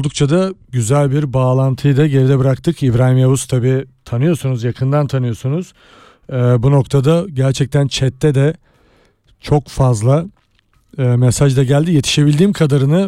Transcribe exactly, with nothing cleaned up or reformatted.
Oldukça da güzel bir bağlantıyı da geride bıraktık. İbrahim Yavuz tabii tanıyorsunuz, yakından tanıyorsunuz. Ee, bu noktada gerçekten chatte de çok fazla e, mesaj da geldi. Yetişebildiğim kadarını